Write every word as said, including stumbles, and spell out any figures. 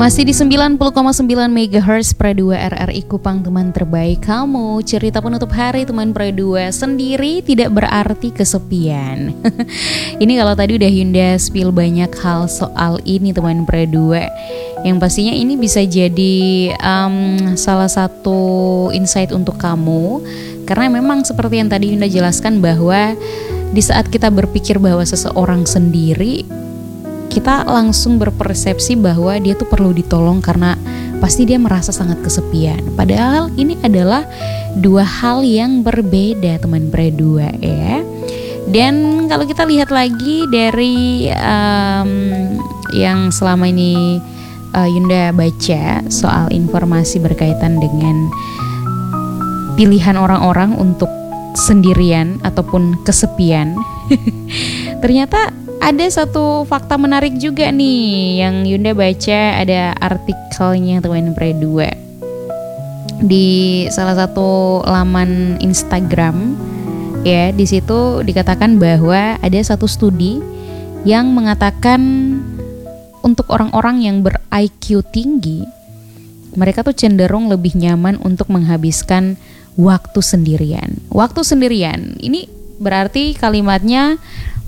Masih di sembilan puluh koma sembilan megahertz Pro dua R R I Kupang, teman terbaik kamu. Cerita penutup hari teman Pro dua, sendiri tidak berarti kesepian. Ini kalau tadi udah Hyunda spill banyak hal soal ini teman Pro dua, yang pastinya ini bisa jadi um, salah satu insight untuk kamu. Karena memang seperti yang tadi Hyunda jelaskan, bahwa di saat kita berpikir bahwa seseorang sendiri, kita langsung berpersepsi bahwa dia tuh perlu ditolong karena pasti dia merasa sangat kesepian. Padahal ini adalah dua hal yang berbeda teman Pro dua ya. Dan kalau kita lihat lagi dari um, yang selama ini uh, Yunda baca soal informasi berkaitan dengan pilihan orang-orang untuk sendirian ataupun kesepian, ternyata ada satu fakta menarik juga nih yang Yunda baca, ada artikelnya teman Pro dua di salah satu laman Instagram ya. Di situ dikatakan bahwa ada satu studi yang mengatakan untuk orang-orang yang ber-I Q tinggi, mereka tuh cenderung lebih nyaman untuk menghabiskan waktu sendirian. Waktu sendirian ini berarti kalimatnya